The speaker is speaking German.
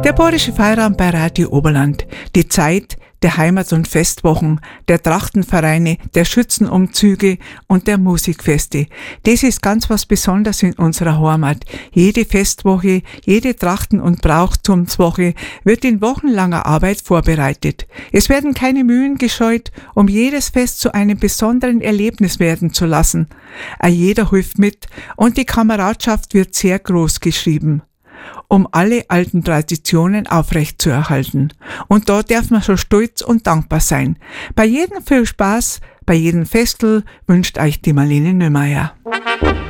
Der Bayerische Feierabend bei Radio Oberland. Die Zeit der Heimat- und Festwochen, der Trachtenvereine, der Schützenumzüge und der Musikfeste. Das ist ganz was Besonderes in unserer Heimat. Jede Festwoche, jede Trachten- und Brauchtumswoche wird in wochenlanger Arbeit vorbereitet. Es werden keine Mühen gescheut, um jedes Fest zu einem besonderen Erlebnis werden zu lassen. Jeder hilft mit und die Kameradschaft wird sehr groß geschrieben, um alle alten Traditionen aufrechtzuerhalten. Und da darf man schon stolz und dankbar sein. Bei jedem viel Spaß, bei jedem Festel wünscht euch die Marlene Nömeier.